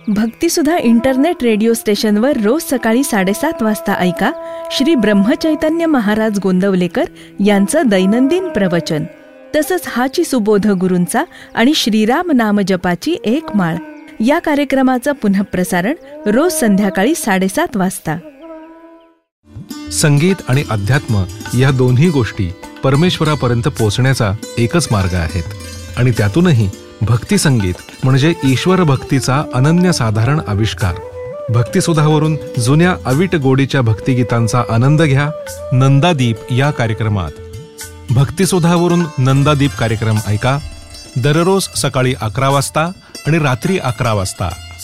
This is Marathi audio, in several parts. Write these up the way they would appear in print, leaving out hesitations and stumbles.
भक्तिसुधा इंटरनेट रेडिओ स्टेशनवर रोज सकाळी 7:30 वाजता ऐका श्री ब्रह्मचैतन्य महाराज गोंदवलेकर यांचं दैनंदिन प्रवचन. तसंच हाची सुबोध गुरूंचा आणि श्रीराम नाम जपाची एक माळ या कार्यक्रमाचं पुनःप्रसारण रोज संध्याकाळी 7:30 वाजता. संगीत आणि अध्यात्म या दोन्ही गोष्टी परमेश्वरापर्यंत पोहोचण्याचा एकच मार्ग आहेत आणि त्यातूनही भक्ती संगीत म्हणजे ईश्वर भक्तीचा अनन्यसाधारण आविष्कार. भक्तिसुधावरून जुन्या अवीट गोडीच्या भक्तिगीतांचा आनंद घ्या नंदादीप या कार्यक्रमात. भक्तिसुधावरून नंदादीप कार्यक्रम ऐका दररोज सकाळी 11 वाजता आणि रात्री 11 वाजता.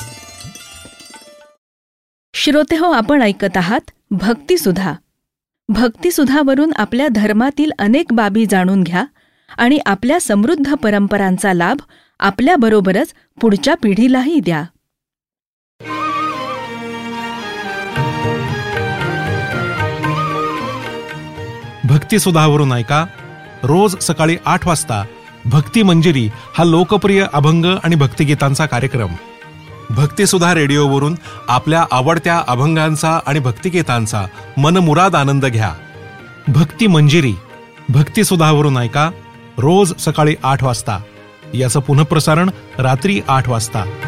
श्रोतेहो, आपण ऐकत आहात भक्तिसुधा. भक्तिसुधावरून आपल्या धर्मातील अनेक बाबी जाणून घ्या आणि आपल्या समृद्ध परंपरांचा लाभ आपल्याबरोबरच पुढच्या पिढीलाही द्या. भक्तिसुधावरून ऐका रोज सकाळी 8 वाजता भक्ती मंजिरी हा लोकप्रिय अभंग आणि भक्तिगीतांचा कार्यक्रम. भक्तिसुधा रेडिओवरून आपल्या आवडत्या अभंगांचा आणि भक्तिगीतांचा मनमुराद आनंद घ्या. भक्ती मंजिरी भक्तिसुधावरून ऐका रोज सकाळी 8 वाजता. याचं पुनःप्रसारण रात्री 8 वाजता.